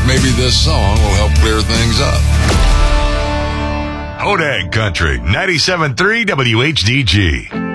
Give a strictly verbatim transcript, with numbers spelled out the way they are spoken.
maybe this song will help clear things up. Hodag Country, ninety-seven point three W H D G.